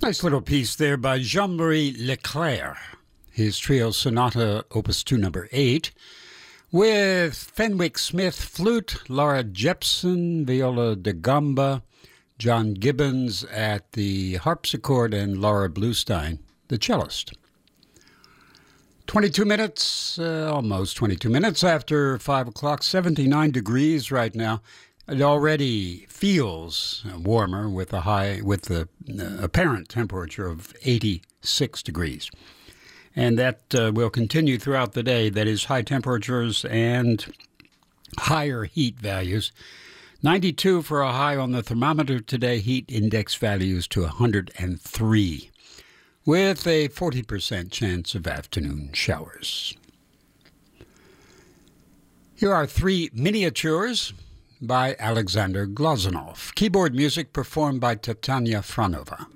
Nice little piece there by Jean-Marie Leclerc, his trio sonata opus 2 number 8, with Fenwick Smith flute, Laura Jepson viola da gamba, John Gibbons at the harpsichord, and Laura Bluestein, the cellist. 22 minutes, almost 22 minutes after 5 o'clock, 79 degrees right now. It already feels warmer with the apparent temperature of 86 degrees. And that will continue throughout the day. That is high temperatures and higher heat values. 92 for a high on the thermometer today. Heat index values to 103 with a 40% chance of afternoon showers. Here are 3 miniatures by Alexander Glazunov. Keyboard music performed by Tatiana Franova.